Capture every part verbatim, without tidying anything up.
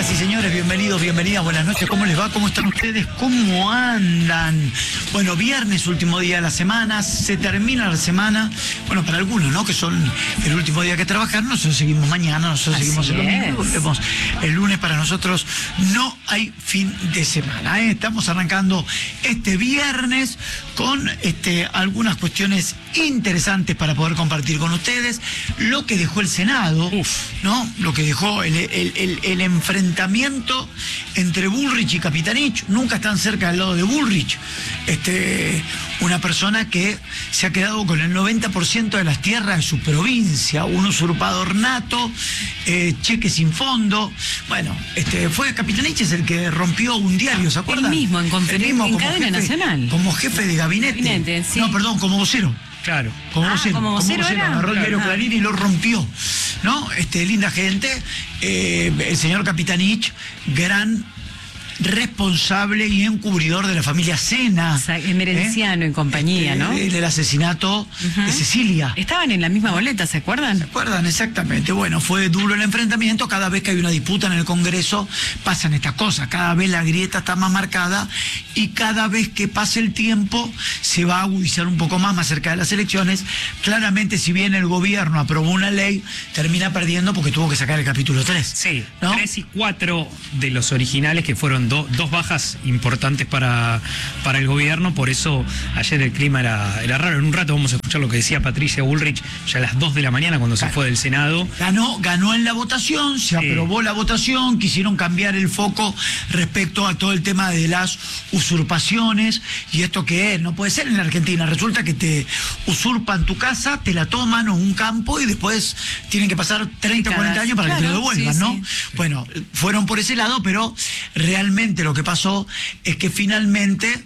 Señoras y señores, bienvenidos, bienvenidas, buenas noches. ¿Cómo les va? ¿Cómo están ustedes? ¿Cómo andan? Bueno, viernes, último día de la semana, se termina la semana. Bueno, para algunos, ¿no? Que son el último día que trabajan, nosotros seguimos mañana, nosotros Así seguimos el domingo, volvemos el lunes. Para nosotros no hay fin de semana, ¿eh? Estamos arrancando este viernes con este, algunas cuestiones interesantes para poder compartir con ustedes. Lo que dejó el Senado, Uf. ¿no? Lo que dejó el, el, el, el enfrentamiento entre Bullrich y Capitanich. Nunca están cerca del lado de Bullrich. Este, una persona que se ha quedado con el noventa por ciento de las tierras de su provincia, un usurpador nato, eh, cheque sin fondo. Bueno, este, fue Capitanich es el que rompió un diario, ¿se acuerdan? El mismo, en, el mismo, en como cadena jefe, nacional. Como jefe de gabinete. gabinete sí. No, perdón, como vocero. Claro. Como ah, vocero, como vocero, como vocero era. agarró el diario Ah. Clarín y lo rompió, ¿no? Este, linda gente. Eh, el señor Capitanich, gran responsable y encubridor de la familia Sena. O sea, Emerenciano ¿eh? y compañía, este, ¿no? Del asesinato uh-huh. de Cecilia. Estaban en la misma boleta, ¿se acuerdan? ¿Se acuerdan? Exactamente. Bueno, fue duro el enfrentamiento. Cada vez que hay una disputa en el Congreso pasan estas cosas. Cada vez la grieta está más marcada y cada vez que pase el tiempo se va a agudizar un poco más, más cerca de las elecciones. Claramente, si bien el gobierno aprobó una ley, termina perdiendo porque tuvo que sacar el capítulo tres. Sí, ¿no? tres y cuatro de los originales que fueron Do, dos bajas importantes para, para el gobierno, por eso ayer el clima era, era raro. En un rato vamos a escuchar lo que decía Patricia Bullrich ya a las dos de la mañana cuando claro. se fue del Senado. Ganó, ganó en la votación, se sí. aprobó la votación, quisieron cambiar el foco respecto a todo el tema de las usurpaciones, y esto que es, no puede ser en la Argentina, resulta que te usurpan tu casa, te la toman o un campo y después tienen que pasar treinta o cuarenta años para claro, que te lo devuelvan, sí, ¿no? Sí. Bueno, fueron por ese lado, pero realmente lo que pasó es que finalmente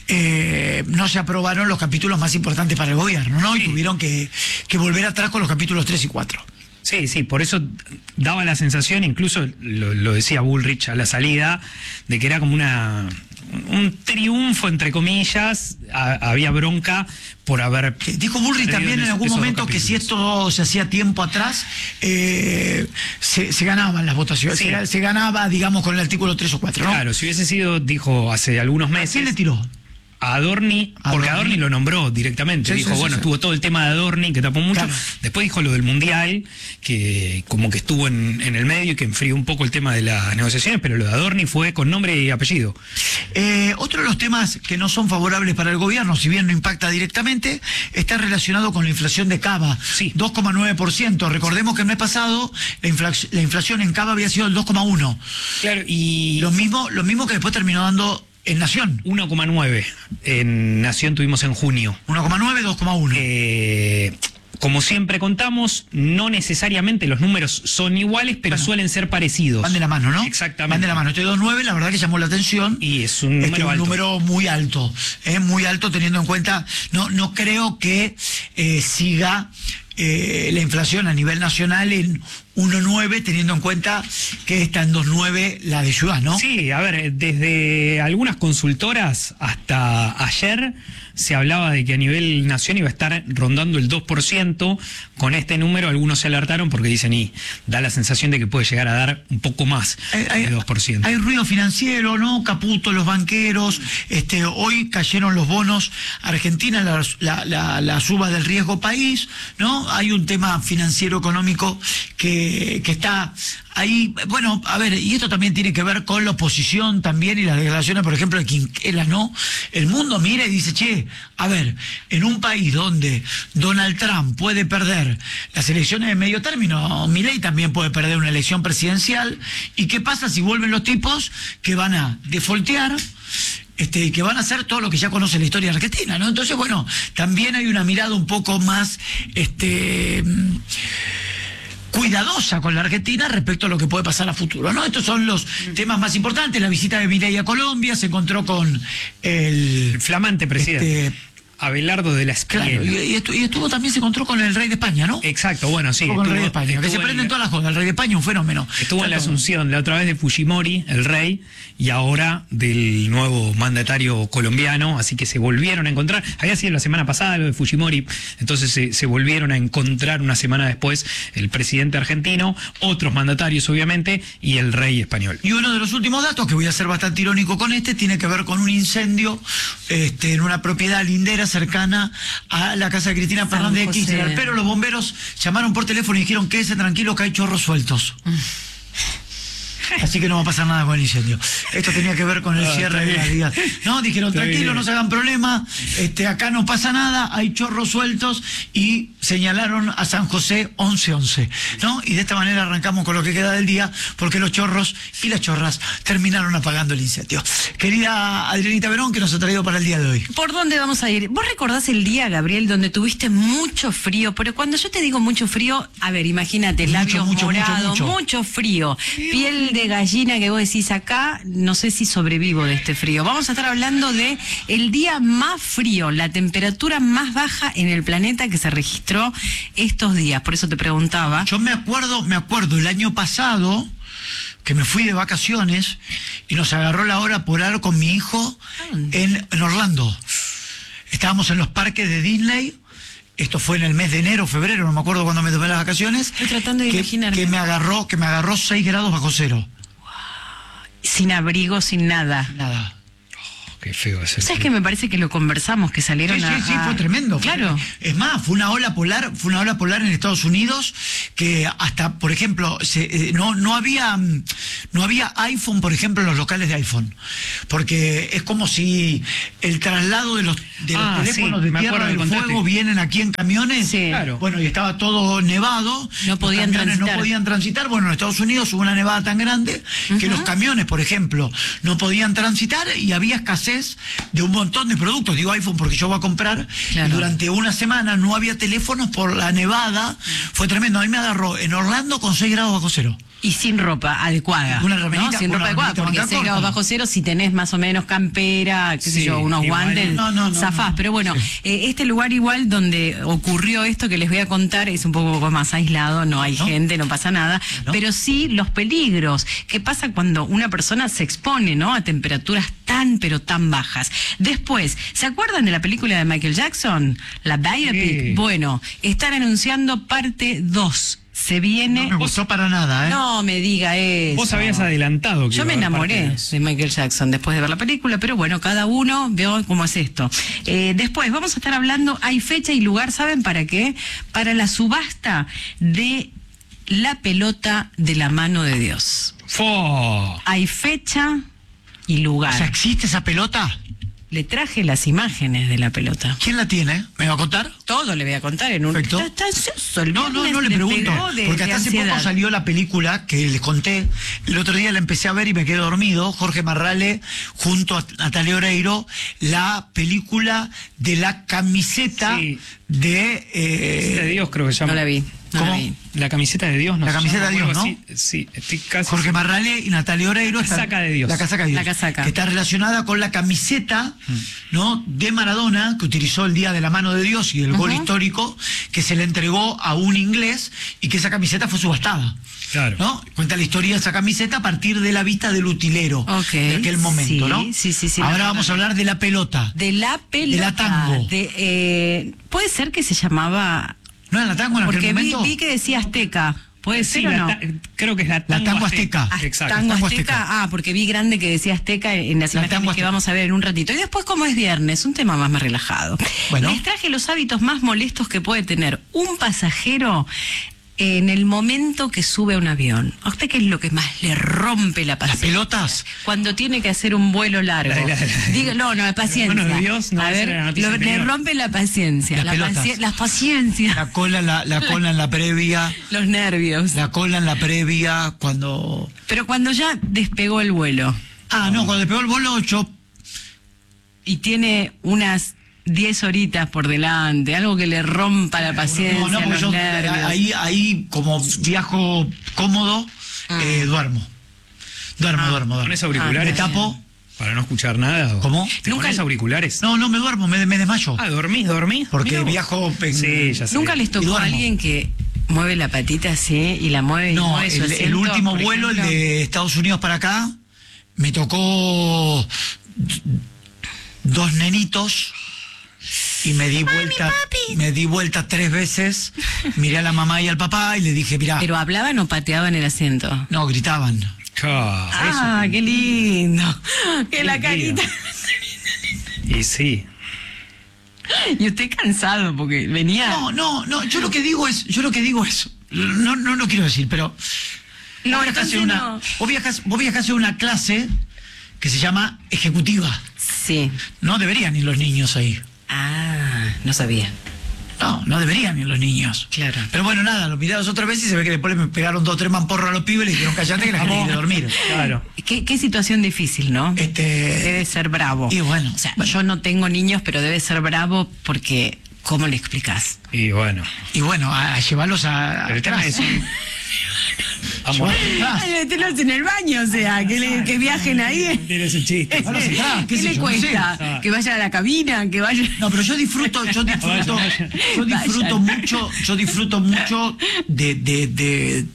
eh, no se aprobaron los capítulos más importantes para el gobierno, ¿no? Sí. Y tuvieron que, que volver atrás con los capítulos tres y cuatro. Sí, sí, por eso daba la sensación, incluso lo, lo decía Bullrich a la salida, de que era como una un triunfo, entre comillas. A, había bronca por haber... Dijo Bullrich también en algún momento que si esto se hacía tiempo atrás, eh, se, se ganaban las votaciones, sí. se, se ganaba, digamos, con el artículo tres o cuatro, ¿no? Claro, si hubiese sido, dijo hace algunos meses... ¿A quién le tiró? A Adorni, porque Adorni. Adorni lo nombró directamente, sí, dijo, sí, bueno, sí, estuvo sí. todo el tema de Adorni, que tapó mucho, claro. Después dijo lo del Mundial, que como que estuvo en, en el medio y que enfrió un poco el tema de las negociaciones, pero lo de Adorni fue con nombre y apellido. Eh, otro de los temas que no son favorables para el gobierno, si bien no impacta directamente, está relacionado con la inflación de Cava, sí. dos coma nueve por ciento. Recordemos que el mes pasado la, infla- la inflación en Cava había sido el dos coma uno. Claro, y... Lo mismo, lo mismo que después terminó dando... En Nación. uno coma nueve. En Nación tuvimos en junio. uno coma nueve, dos coma uno. Eh, como siempre contamos, no necesariamente los números son iguales, pero bueno, suelen ser parecidos. Van de la mano, ¿no? Exactamente. Van de la mano. Este dos coma nueve, la verdad que llamó la atención. Y es un número este, un alto. número muy alto. Es muy alto teniendo en cuenta... No, no creo que eh, siga... Eh, la inflación a nivel nacional en uno coma nueve, teniendo en cuenta que está en dos coma nueve la de ciudad, ¿no? Sí, a ver, desde algunas consultoras hasta ayer se hablaba de que a nivel nación iba a estar rondando el dos por ciento. Con este número algunos se alertaron porque dicen, y da la sensación de que puede llegar a dar un poco más hay, de dos por ciento. Hay ruido financiero, ¿no? Caputo, los banqueros, este, hoy cayeron los bonos Argentina, la, la, la, la suba del riesgo país, ¿no? Hay un tema financiero económico que, que está ahí. Bueno, a ver, y esto también tiene que ver con la oposición también y las declaraciones, por ejemplo, de Quinquela, ¿no? El mundo mira y dice, che, a ver, en un país donde Donald Trump puede perder las elecciones de medio término, Milei también puede perder una elección presidencial, ¿y qué pasa si vuelven los tipos que van a defoltear? Este, que van a hacer todo lo que ya conoce la historia argentina, ¿no? Entonces, bueno, también hay una mirada un poco más este, cuidadosa con la Argentina respecto a lo que puede pasar a futuro, ¿no? Estos son los temas más importantes. La visita de Milei a Colombia, se encontró con el, el flamante presidente. Este, Abelardo de la Claro, Espriella. y, y estu- y estuvo también, se encontró con el rey de España, ¿no? Exacto, bueno, sí. Estuvo con el rey de estuvo- España, que se estuvo en prenden la- todas las cosas. El rey de España, un fenómeno. Estuvo en la Tanto- asunción la otra vez de Fujimori, el rey, y ahora del nuevo mandatario colombiano, así que se volvieron a encontrar. Había sido la semana pasada lo de Fujimori, entonces se, se volvieron a encontrar una semana después el presidente argentino, otros mandatarios obviamente, y el rey español. Y uno de los últimos datos, que voy a ser bastante irónico con este, tiene que ver con un incendio este, en una propiedad lindera cercana a la casa de Cristina San Fernández de José. Kirchner. Pero los bomberos llamaron por teléfono y dijeron: quédese tranquilo que hay chorros sueltos. Así que no va a pasar nada con el incendio. Esto tenía que ver con el Ah, cierre está de la bien. vida. No, dijeron: Está tranquilo, bien. no se hagan problema, este, acá no pasa nada, hay chorros sueltos, y señalaron a San José once once, ¿no? Y de esta manera arrancamos con lo que queda del día, porque los chorros y las chorras terminaron apagando el incendio. Querida Adrianita Verón, ¿qué nos ha traído para el día de hoy? ¿Por dónde vamos a ir? ¿Vos recordás el día, Gabriel, donde tuviste mucho frío? Pero cuando yo te digo mucho frío, a ver, imagínate, Mucho, labios mucho, mucho, morados, mucho. mucho frío, piel de gallina que vos decís acá, no sé si sobrevivo de este frío. Vamos a estar hablando de el día más frío, la temperatura más baja en el planeta que se registró estos días. Por eso te preguntaba. Yo me acuerdo, me acuerdo el año pasado que me fui de vacaciones y nos agarró la hora polar con mi hijo en, en Orlando. Estábamos en los parques de Disney. Esto fue en el mes de enero, febrero, no me acuerdo cuándo me tomé las vacaciones. Estoy tratando de que, imaginarme. que me agarró, que me agarró seis grados bajo cero. Sin abrigo, sin nada. Nada. Qué feo ese. ¿Sabes que me parece que lo conversamos, que salieron Sí, a... sí, sí, a- fue tremendo. fue Claro. tremendo. Es más, fue una ola polar, fue una ola polar en Estados Unidos que hasta, por ejemplo, se, eh, no, no había, mm, no había iPhone, por ejemplo, en los locales de iPhone, porque es como si el traslado de los, de los Ah, teléfonos sí, de me Tierra acuerdo del que contaste. Fuego vienen aquí en camiones. Sí. Claro. Bueno, y estaba todo nevado. No los podían camiones transitar. no podían transitar. Bueno, en Estados Unidos hubo una nevada tan grande que los camiones, por ejemplo, no podían transitar y había escasez de un montón de productos. Digo iPhone porque yo voy a comprar. Claro. Y durante una semana no había teléfonos por la nevada. Fue tremendo. A mí me agarró en Orlando con seis grados bajo cero. Y sin ropa adecuada. Una remerita, ¿no? Sin una ropa adecuada, remerita porque manga seis grados corta. bajo cero, si tenés más o menos campera, qué sé Sí, yo, unos igual. guantes, No, no, no, zafás. no. Pero bueno, Sí. eh, este lugar igual donde ocurrió esto que les voy a contar es un poco más aislado, no hay ¿No? gente, no pasa nada, ¿No? pero sí los peligros. ¿Qué pasa cuando una persona se expone, ¿no? a temperaturas tan, pero tan bajas? Después, ¿se acuerdan de la película de Michael Jackson? La Biopic. Sí. Bueno, están anunciando parte dos. Se viene... No me gustó para nada, ¿eh? No me diga eso. Vos habías adelantado que Yo iba me a haber enamoré partidos. de Michael Jackson después de ver la película, pero bueno, cada uno veo cómo es esto. Eh, después vamos a estar hablando, hay fecha y lugar, ¿saben para qué? Para la subasta de la pelota de la mano de Dios. Fo. Hay fecha y lugar. O sea, ¿existe esa pelota? Le traje las imágenes de la pelota. ¿Quién la tiene? ¿Me va a contar? Todo le voy a contar en un... Perfecto. Está, está ansioso, el No, no, viernes no le pregunto. pegó de- Porque de hasta hace poco ansiedad. salió la película que les conté. El otro día la empecé a ver y me quedé dormido. Jorge Marrale junto a Natalia Oreiro. La película de la camiseta Sí. de... eh, de Dios creo que se llama. No la vi, no ¿Cómo? la vi. La camiseta de Dios, ¿no? La se camiseta llama? de Dios, Algo ¿no? así. Sí, estoy casi... Jorge Marrale y Natalia Oreiro. La casaca de Dios. La casaca de Dios. La casaca. Que está relacionada con la camiseta, ¿no? de Maradona, que utilizó el Día de la Mano de Dios y el gol histórico, que se le entregó a un inglés y que esa camiseta fue subastada. Claro. ¿No? Cuenta la historia de esa camiseta a partir de la vista del utilero Ok, de aquel momento, sí, ¿no? sí, sí, sí, Ahora la- vamos a hablar de la pelota. De la pelota. De la tango. De, eh, puede ser que se llamaba... ¿No era la tango en Porque aquel vi, momento? vi que decía azteca. ¿Puede Sí, ser o la no? ta- creo que es la tango, tango azteca. Ah, Exacto. tango tango azteca. azteca. Ah, porque vi grande que decía azteca en las La imágenes tango que azteca. vamos a ver en un ratito. Y después, como es viernes, un tema más, más relajado. Bueno. Les traje los hábitos más molestos que puede tener un pasajero en el momento que sube a un avión. ¿A usted qué es lo que más le rompe la ¿Las paciencia? pelotas? Cuando tiene que hacer un vuelo largo. La- la- la- Diga, no, no, paciencia. La mano de Dios, no, a esa ver, era la noticia lo- le anterior. rompe la paciencia. Las La, pelotas. paci- la paciencia. La cola, la, la cola en la previa, Los nervios. la cola en la previa, cuando... Pero cuando ya despegó el vuelo Ah, no, cuando le pegó el bolo, yo... y tiene unas diez horitas por delante, algo que le rompa la paciencia, No, no, porque los yo nervios. ahí, ahí como viajo cómodo, Ah. eh, duermo. Duermo, Ah. duermo, duermo. Con esos auriculares. Me tapo, Para no escuchar nada. ¿Cómo? ¿Te Nunca- pones auriculares? No, no me duermo, me, me desmayo. Ah, ¿dormís, dormís? Porque Mirá vos. viajo en- Sí, ya sé. ¿Nunca les Y tocó a duermo. alguien que mueve la patita así y la mueve y No, mueve su el, el asiento, último por vuelo, el ejemplo? de Estados Unidos para acá, me tocó dos nenitos y me di vuelta, me di vuelta tres veces, miré a la mamá y al papá y le dije, mirá, ¿Pero hablaban o pateaban el asiento? no, gritaban. Ah, Ah, qué lindo. Que la Qué carita. Y sí. Y usted cansado porque venía. No, no, no, yo lo que digo es, yo lo que digo es, no, no lo quiero decir, pero No, vos viajás entonces a una, no. vos viajás, vos viajás a una clase que se llama ejecutiva. Sí. No deberían ir los niños ahí. Ah, no sabía. No, no deberían ir los niños. Claro. Pero bueno, nada, lo miramos otra vez y se ve que después le pegaron dos o tres mamporros a los pibes y le dijeron callate que la gente Vamos. quiere dormir. Claro. Qué, qué situación difícil, ¿no? Este, Debe ser bravo. y bueno, O sea, bueno. yo no tengo niños, pero debe ser bravo porque, ¿cómo le explicás? Y bueno. y bueno, a, a llevarlos a, El tema atrás. es un- Vamos. Atrás. Ay, meterlos en el baño, o sea, que, le- que viajen ahí. Tienes un chiste. Bueno, sí, ah, qué ¿Qué sé le yo, no sé. cuesta? Ah. Que vayan a la cabina, que vayan... No, pero yo disfruto, yo disfruto, Vayan, yo disfruto Vayan. mucho, yo disfruto mucho de, de, de,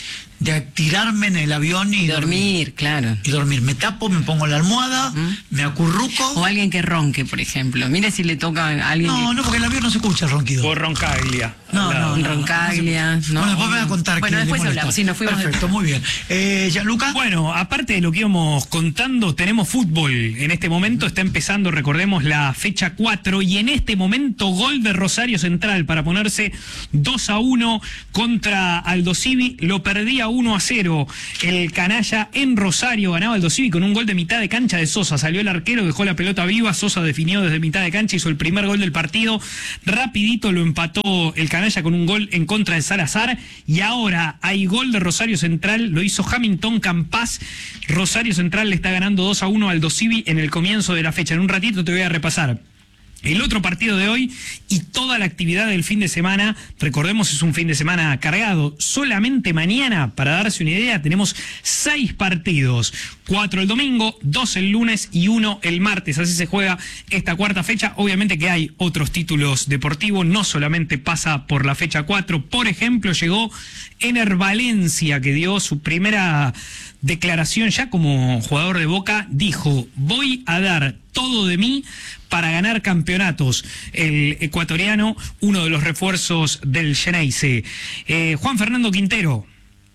de tirarme en el avión y Dormir, claro. Y dormir. Me tapo, me pongo la almohada, me acurruco. O alguien que ronque, por ejemplo. Mire si le toca a alguien No, que... no, porque en el avión no se escucha el ronquido. Por Roncaglia. No, Al lado. no, Un no. roncaglia, ¿no? Bueno, después me va a contar Bueno, que le después molesta. hablamos. Sí, nos fuimos de- Perfecto, muy bien. Eh, Gianluca. Bueno, aparte de lo que íbamos contando, tenemos fútbol. En este momento está empezando, recordemos, la fecha cuatro y en este momento gol de Rosario Central para ponerse dos a uno contra Aldo Civi. Lo perdía uno a cero el canalla en Rosario, ganaba Aldo Civi con un gol de mitad de cancha de Sosa. Salió el arquero, dejó la pelota viva, Sosa definió desde mitad de cancha, hizo el primer gol del partido. Rapidito lo empató el canalla con un gol en contra de Salazar y ahora hay gol de Rosario Central, lo hizo Hamilton Campas. Rosario Central le está ganando dos a uno al Aldo Civi en el comienzo de la fecha. En un ratito te voy a repasar el otro partido de hoy y toda la actividad del fin de semana. Recordemos, es un fin de semana cargado. Solamente mañana, para darse una idea, tenemos seis partidos. Cuatro el domingo, dos el lunes y uno el martes. Así se juega esta cuarta fecha. Obviamente que hay otros títulos deportivos, no solamente pasa por la fecha cuatro. Por ejemplo, llegó Ener Valencia, que dio su primera declaración ya como jugador de Boca. Dijo, voy a dar todo de mí para ganar campeonatos. El ecuatoriano, uno de los refuerzos del Xeneize. Eh, Juan Fernando Quintero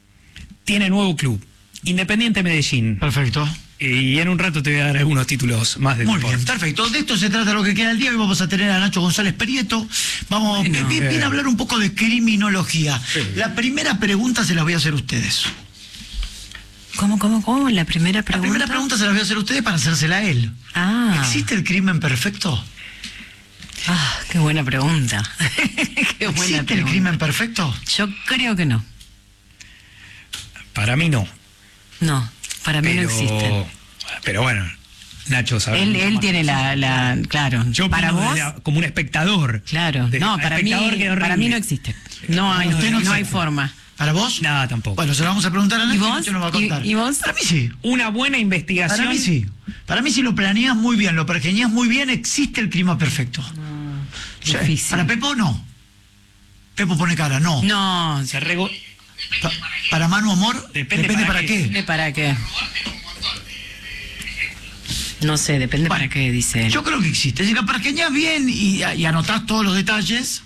tiene nuevo club, Independiente Medellín. Perfecto. Y en un rato te voy a dar algunos títulos más del Muy deporte. bien, perfecto. De esto se trata lo que queda del día. Hoy vamos a tener a Nacho González Prieto. Vamos Bueno, bien, bien, bien. bien a hablar un poco de criminología. La primera pregunta se la voy a hacer a ustedes. ¿Cómo, cómo, cómo? La primera La pregunta. primera pregunta se la voy a hacer a ustedes para hacérsela a él. Ah. ¿Existe el crimen perfecto? Ah, qué buena pregunta. Qué buena ¿Existe el pregunta. crimen perfecto? Yo creo que no. Para mí no. No, para mí Pero, no existe. pero bueno, Nacho sabe. Él, mucho él más. tiene la, la, claro. Yo para opino vos, desde la- como un espectador. claro. De- No, para mí, espectador queda para mí horrible. no existe. No hay, Usted no, no hay existe. forma. ¿Para vos? Nada, tampoco. Bueno, se lo vamos a preguntar a Nacho. ¿Y vos? Nacho nos va a ¿Y- contar. y vos? Para mí sí. Una buena investigación. Para mí sí. Para mí si lo planeas muy bien, lo pergeñas muy bien, existe el crimen perfecto. Sí. Difícil. Para Pepo no. Pepo pone cara, no. No, Se rego- Pa- para Manu Amor, Depende depende, para para, qué. qué. ¿de para qué? No sé, depende Bueno, para qué, dice él. Yo creo que existe. Si lo pergeñas bien y, y anotás todos los detalles,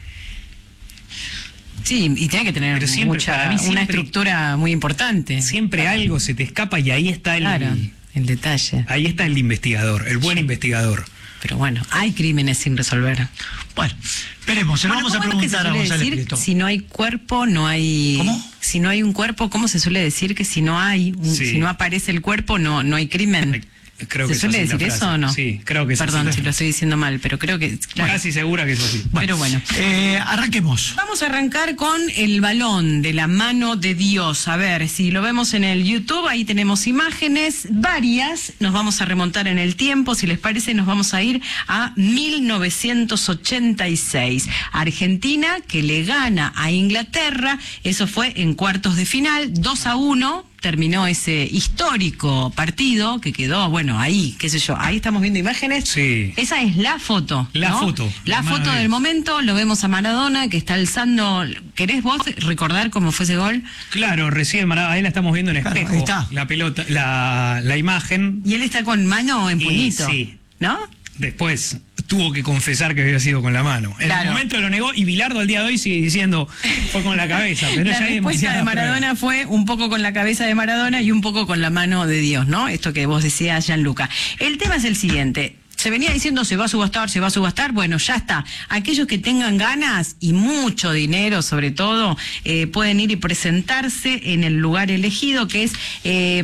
Sí, y tiene que tener Pero siempre, mucha, para mí una siempre- estructura muy importante. Siempre algo se te escapa y ahí está el. Claro, el detalle. Ahí está el investigador, el buen investigador. Pero bueno, hay crímenes sin resolver. bueno, esperemos, se lo Bueno, vamos a ¿cómo es que se preguntar a suele González decir? Prieto. Si no hay cuerpo, no hay... ¿Cómo? Si no hay un cuerpo, ¿cómo se suele decir que si no hay, un- Sí. si no aparece el cuerpo, no, no hay crimen? Creo ¿Se que es suele así la decir frase. eso o no? Sí, creo que es Perdón así. si lo estoy diciendo mal, pero creo que... claro. Casi segura que es así. Pero bueno. Eh, arranquemos. Vamos a arrancar con el balón de la mano de Dios. A ver, si lo vemos en el YouTube, ahí tenemos imágenes varias. Nos vamos a remontar en el tiempo. Si les parece, nos vamos a ir a mil novecientos ochenta y seis. Argentina, que le gana a Inglaterra. Eso fue en cuartos de final, dos a uno. terminó ese histórico partido que quedó, bueno, ahí, qué sé yo, ahí estamos viendo imágenes. Sí. Esa es la foto. La ¿no? foto. La La foto mano del de- momento, lo vemos a Maradona que está alzando. ¿Querés vos recordar cómo fue ese gol? Claro, recién Maradona, ahí la estamos viendo en Claro, espejo. ahí está. La pelota, la, la imagen. Y él está con mano en Y puñito. sí. ¿No? Después tuvo que confesar que había sido con la mano. En Claro. el momento lo negó y Bilardo al día de hoy sigue diciendo fue con la cabeza. Pero La ya hay respuesta de demasiadas Maradona pruebas. fue un poco con la cabeza de Maradona y un poco con la mano de Dios, ¿no? Esto que vos decías, Gianluca. El tema es el siguiente. Se venía diciendo se va a subastar, se va a subastar. Bueno, ya está. Aquellos que tengan ganas y mucho dinero, sobre todo, eh, pueden ir y presentarse en el lugar elegido, que es eh,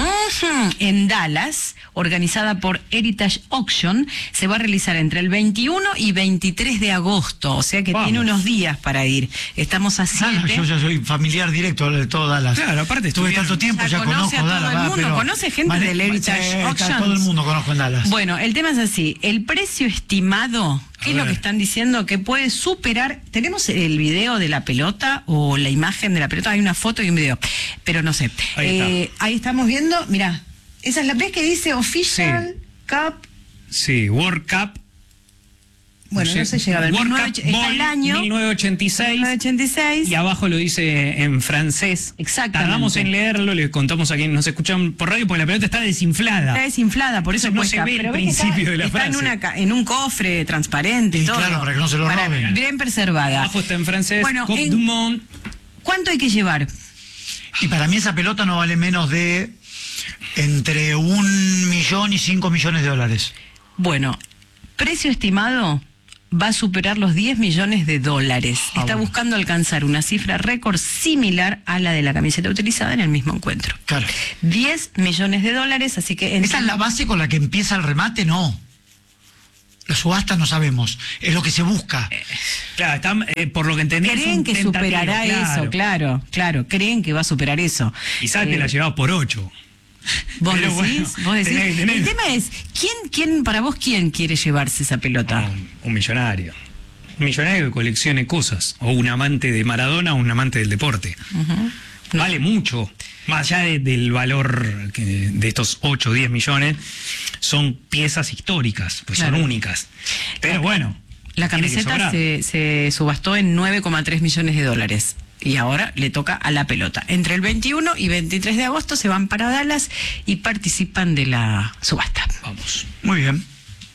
en Dallas, organizada por Heritage Auction. Se va a realizar entre el veintiuno y veintitrés de agosto, o sea que Vamos. tiene unos días para ir. Estamos a Ah, siete. yo ya soy familiar directo de todo Dallas. Claro, aparte Tuve estuvieron- tanto tiempo, Ya ya, conoce conozco a todo Dallas. el va, mundo, pero conoce gente mane- del Heritage sí, a Auctions. todo el mundo conozco en Dallas. Bueno, el tema es así. El precio estimado, ¿qué A es lo ver. que están diciendo? Que puede superar. ¿Tenemos el video de la pelota o la imagen de la pelota? Hay una foto y un video, pero no sé. Ahí Eh, está. ahí estamos viendo, mirá, esa es la vez que dice Official Sí. Cup. Sí, World Cup. Bueno, no se llega a ver. World mil novecientos- Cup está Ball el año. mil novecientos ochenta y seis. mil novecientos ochenta y seis. Y abajo lo dice en francés. Exactamente. Tardamos en leerlo, le contamos a quienes nos escuchan por radio, porque la pelota está desinflada. Está desinflada, por eso Entonces no cuesta. se ve el Pero ves que principio está, de la está en, frase. una ca- en un cofre transparente y Y todo. claro, para que no se lo roben. Bien preservada. Abajo está en francés. Bueno, Coupe en- du Monde. ¿Cuánto hay que llevar? Y para mí esa pelota no vale menos de entre un millón y cinco millones de dólares. Bueno, precio estimado va a superar los diez millones de dólares. Ah, Está bueno. buscando alcanzar una cifra récord similar a la de la camiseta utilizada en el mismo encuentro. Claro. diez millones de dólares, así que... en- ¿Esa es la base con la que empieza el remate? No. La subasta no sabemos. Es lo que se busca. Claro, están, eh, por lo que entendí. es Creen un que tentativo, superará eso, claro, claro. Creen que va a superar eso. Quizás te Eh, la llevaba por ocho. ¿Vos Pero decís? bueno, ¿Vos decís? tenés que tener. El tema es, ¿quién, quién, para vos, quién quiere llevarse esa pelota? Un, un millonario. Un millonario que coleccione cosas. O un amante de Maradona o un amante del deporte. Vale mucho. Más allá de- del valor que- de estos ocho o diez millones, son piezas históricas, pues Claro. son únicas. Pero bueno. La tiene que camiseta sobrar. se, se subastó en nueve coma tres millones de dólares. Y ahora le toca a la pelota. Entre el veintiuno y veintitrés de agosto se van para Dallas y participan de la subasta. Vamos. Muy bien.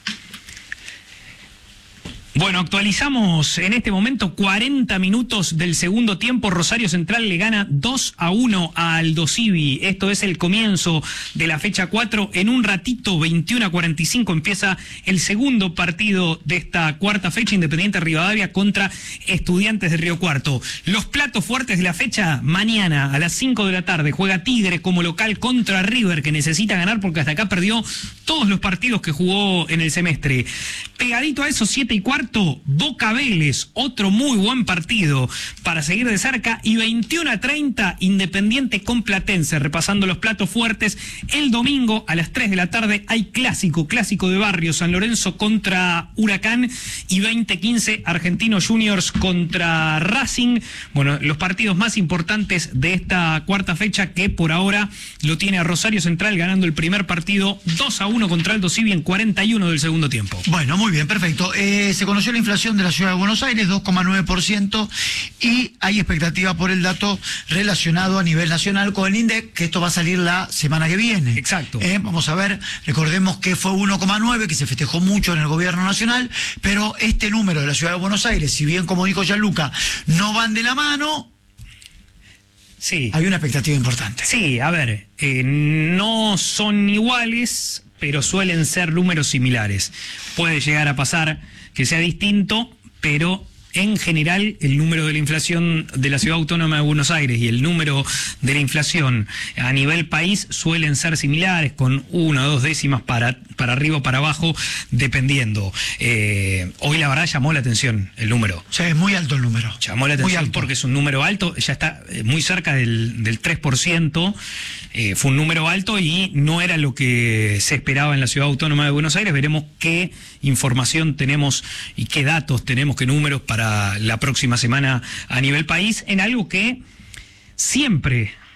Bueno, actualizamos en este momento cuarenta minutos del segundo tiempo. Rosario Central le gana dos a uno a Aldo Civi. Esto es el comienzo de la fecha cuatro. En un ratito, veintiuno a cuarenta y cinco, empieza el segundo partido de esta cuarta fecha, Independiente Rivadavia contra Estudiantes de Río Cuarto. Los platos fuertes de la fecha, mañana a las cinco de la tarde, juega Tigre como local contra River, que necesita ganar porque hasta acá perdió todos los partidos que jugó en el semestre. Pegadito a eso, siete y cuarto, Boca Vélez, otro muy buen partido para seguir de cerca, y veintiuno a treinta, Independiente con Platense, repasando los platos fuertes. El domingo a las tres de la tarde hay clásico, clásico de barrio, San Lorenzo contra Huracán, y veinte quince, Argentinos Juniors contra Racing. Bueno, los partidos más importantes de esta cuarta fecha, que por ahora lo tiene a Rosario Central ganando el primer partido dos a uno contra Aldo Civi en cuarenta y uno del segundo tiempo. Bueno, muy bien, perfecto. Eh, se conoció la inflación de la ciudad de Buenos Aires, dos coma nueve por ciento, y hay expectativa por el dato relacionado a nivel nacional con el INDEC, que esto va a salir la semana que viene. Exacto. Eh, vamos a ver, recordemos que fue uno coma nueve, que se festejó mucho en el gobierno nacional, pero este número de la ciudad de Buenos Aires, si bien, como dijo Gianluca, no van de la mano, Sí. hay una expectativa importante. Sí, a ver, eh, no son iguales, pero suelen ser números similares. Puede llegar a pasar que sea distinto, pero en general el número de la inflación de la Ciudad Autónoma de Buenos Aires y el número de la inflación a nivel país suelen ser similares, con una o dos décimas para, para arriba o para abajo, dependiendo. Eh, hoy la verdad llamó la atención el número. O sea, es muy alto el número. Llamó la Muy atención alto. porque es un número alto, ya está eh, muy cerca del, del tres por ciento, eh, fue un número alto y no era lo que se esperaba en la Ciudad Autónoma de Buenos Aires. Veremos qué información tenemos y qué datos tenemos, qué números para la próxima semana a nivel país, en algo que siempre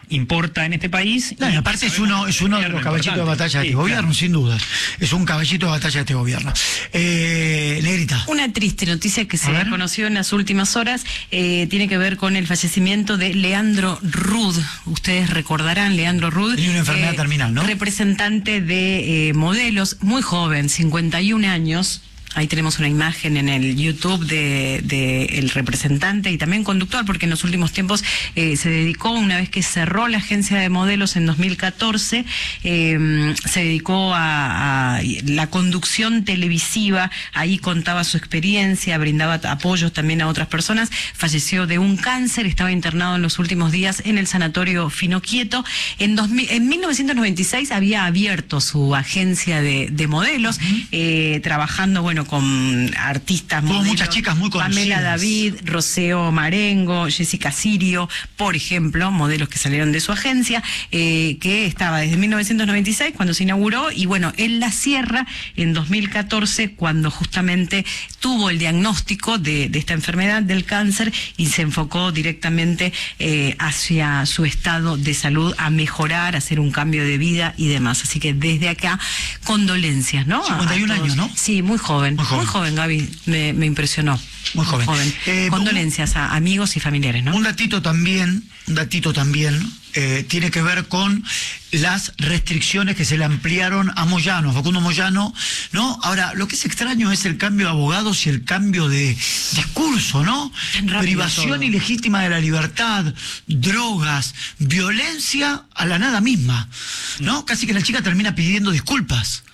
importa en este país. No, y aparte es uno, es uno de los caballitos de batalla de este gobierno, claro. Sin dudas. Es un caballito de batalla de este gobierno. Eh, Negrita. Una triste noticia que se conoció en las últimas horas eh, tiene que ver con el fallecimiento de Leandro Rud. Ustedes recordarán, Leandro Rud. Tiene una enfermedad eh, terminal, ¿no? Representante de eh, modelos, muy joven, cincuenta y un años. Ahí tenemos una imagen en el YouTube de, de el representante y también conductor, porque en los últimos tiempos eh, se dedicó, una vez que cerró la agencia de modelos en dos mil catorce, eh, se dedicó a, a la conducción televisiva. Ahí contaba su experiencia, brindaba apoyos también a otras personas. Falleció de un cáncer, estaba internado en los últimos días en el sanatorio Finoquieto. En, dos mil, en mil novecientos noventa y seis había abierto su agencia de, de modelos, uh-huh. eh, trabajando, bueno, con artistas, modelos, muchas chicas muy conocidas. Pamela David, Rocío Marengo, Jessica Sirio, por ejemplo, modelos que salieron de su agencia, eh, que estaba desde mil novecientos noventa y seis cuando se inauguró, y bueno, él la cierra en dos mil catorce cuando justamente tuvo el diagnóstico de, de esta enfermedad del cáncer y se enfocó directamente eh, hacia su estado de salud, a mejorar, a hacer un cambio de vida y demás. Así que desde acá, condolencias, ¿no? cincuenta y un años, ¿no? Sí, muy joven. Muy joven, muy joven, Gaby, me, me impresionó. Muy joven. Muy joven. Eh, Condolencias a amigos y familiares, ¿no? Un datito también, un datito también, eh, tiene que ver con las restricciones que se le ampliaron a Moyano, a Facundo Moyano, ¿no? Ahora, lo que es extraño es el cambio de abogados y el cambio de discurso, ¿no? Privación todo. Ilegítima de la libertad, drogas, violencia a la nada misma, ¿no? Casi que la chica termina pidiendo disculpas.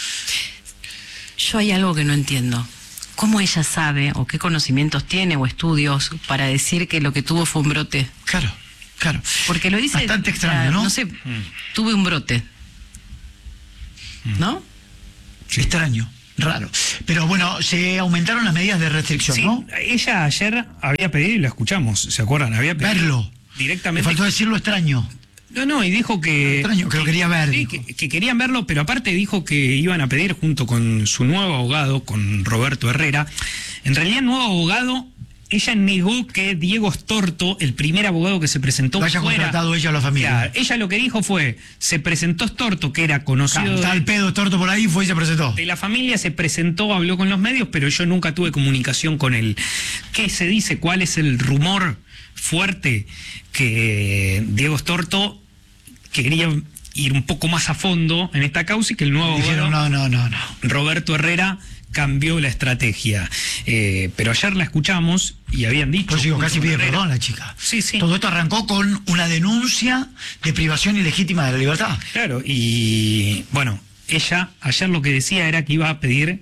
Yo hay algo que no entiendo. ¿Cómo ella sabe o qué conocimientos tiene o estudios para decir que lo que tuvo fue un brote? Claro, claro. Porque lo dice... Bastante extraño, ¿no? No sé, mm. tuve un brote. ¿No? Sí. Extraño, raro. Pero bueno, se aumentaron las medidas de restricción, sí, ¿no? Ella ayer había pedido, y lo escuchamos, ¿se acuerdan? Había pedido verlo. Directamente. Me faltó decirlo extraño. No, no, y dijo que... Extraño, que lo quería ver. Sí, que, que querían verlo, pero aparte dijo que iban a pedir junto con su nuevo abogado, con Roberto Herrera. En realidad, el nuevo abogado, ella negó que Diego Storto, el primer abogado que se presentó, haya fuera... contratado ella a la familia. Claro, ella lo que dijo fue, se presentó Storto, que era conocido... Está el pedo Storto por ahí, fue y se presentó. De la familia, se presentó, habló con los medios, pero yo nunca tuve comunicación con él. ¿Qué se dice? ¿Cuál es el rumor fuerte? Que Diego Storto quería ir un poco más a fondo en esta causa y que el nuevo Dijeron, abogado, no, no, no, no. Roberto Herrera, cambió la estrategia. Eh, pero ayer la escuchamos y habían dicho... Pues digo, casi pide Herrera, perdón la chica. Sí, sí. Todo esto arrancó con una denuncia de privación ilegítima de la libertad. Claro, y bueno, ella ayer lo que decía era que iba a pedir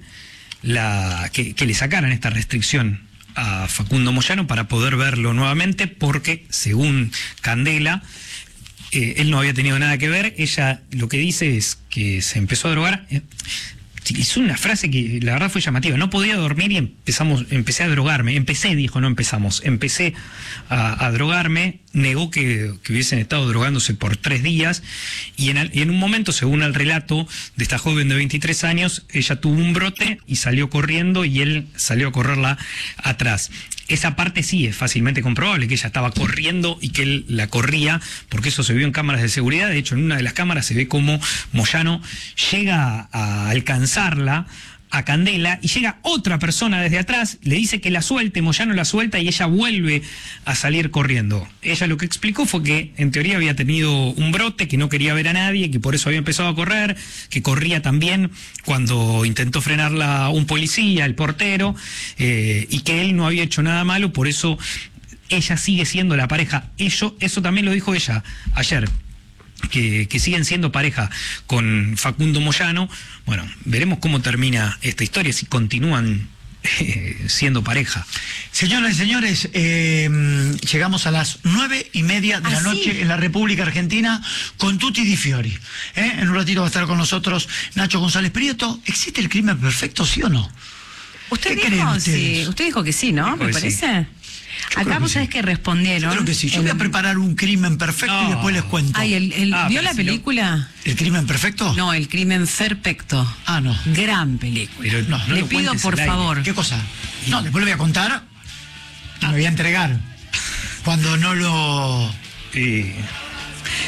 la que, que le sacaran esta restricción a Facundo Moyano para poder verlo nuevamente, porque según Candela, eh, él no había tenido nada que ver. Ella lo que dice es que se empezó a drogar. Eh, hizo una frase que la verdad fue llamativa: no podía dormir y empezamos, empecé a drogarme. Empecé, dijo, no empezamos, empecé a, a drogarme. Negó que, que hubiesen estado drogándose por tres días y en, y en un momento, según el relato de esta joven de veintitrés años, ella tuvo un brote y salió corriendo y él salió a correrla atrás. Esa parte sí es fácilmente comprobable, que ella estaba corriendo y que él la corría, porque eso se vio en cámaras de seguridad. De hecho, en una de las cámaras se ve cómo Moyano llega a alcanzarla, a Candela, y llega otra persona desde atrás, le dice que la suelte, Moyano la suelta y ella vuelve a salir corriendo. Ella lo que explicó fue que en teoría había tenido un brote, que no quería ver a nadie, que por eso había empezado a correr, que corría también cuando intentó frenarla un policía, el portero, eh, y que él no había hecho nada malo, por eso ella sigue siendo la pareja. Eso, eso también lo dijo ella ayer. Que, que siguen siendo pareja con Facundo Moyano. Bueno, veremos cómo termina esta historia, si continúan eh, siendo pareja. Señoras y señores, eh, llegamos a las nueve y media de la ¿Ah, noche sí? en la República Argentina con Tutti Di Fiori. ¿eh? En un ratito va a estar con nosotros Nacho González Prieto. ¿Existe el crimen perfecto, sí o no? ¿Usted ¿Qué dijo, creen sí, usted dijo que sí, ¿no? Dijo ¿Me que parece? sí. Acá vos sabés que respondieron. Yo creo que sí. Yo voy a preparar un crimen perfecto No. y después les cuento. Ay, el, el- Ah, ¿vio pero la si película? ¿El crimen perfecto? No, el crimen perfecto. Ah, no. Gran película. Pero no, no Le lo pido cuentes por al aire. favor. ¿Qué cosa? No, después lo voy a contar y me voy a entregar. Cuando no lo... Eh,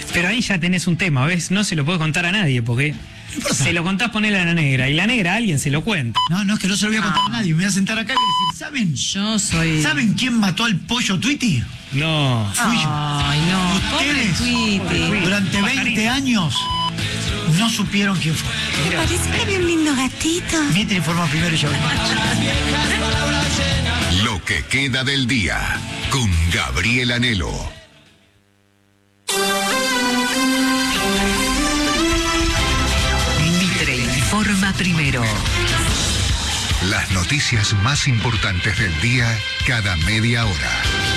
Pero ahí ya tenés un tema, ¿ves? No se lo puedes contar a nadie, porque se lo contás ponerle a la negra, y la negra a alguien se lo cuenta. No, no, es que no se lo voy a contar a nadie. Me voy a sentar acá y voy a decir, ¿saben? Yo soy... ¿Saben quién mató al pollo Tweety? No. Fui yo. Ay, no, pobre Ustedes, Tweety. durante veinte años, no supieron quién fue. Me parece que había un lindo gatito. Mientras informa primero y yo. Lo que queda del día con Gabriel Anhelo. Mitre informa primero. Las noticias más importantes del día cada media hora.